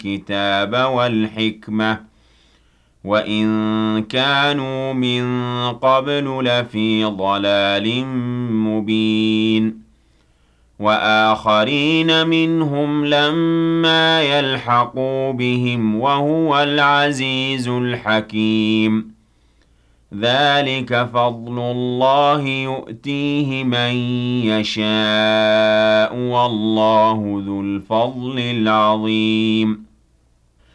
الكتاب والحكمة وإن كانوا من قبل لفي ضلال مبين وآخرين منهم لما يلحقوا بهم وهو العزيز الحكيم ذلك فضل الله يؤتيه من يشاء والله ذو الفضل العظيم